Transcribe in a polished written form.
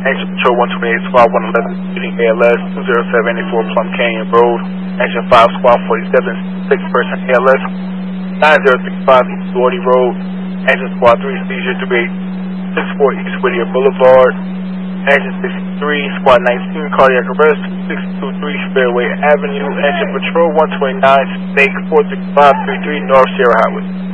Action Patrol 128, Squad 111, shooting ALS 20784 Plum Canyon Road. Action 5, Squad 47, 6-person ALS 9035 East Doherty Road. Action Squad 3, Seizure 3864 East Whittier Boulevard. Action 63, Squad 19, Cardiac Arrest 623 Fairway Avenue. Action Patrol 129, Snake 46533 North Sierra Highway.